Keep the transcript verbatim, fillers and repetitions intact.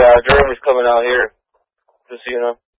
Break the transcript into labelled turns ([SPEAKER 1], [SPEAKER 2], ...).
[SPEAKER 1] Yeah, Jeremy's coming out here. Just so you know.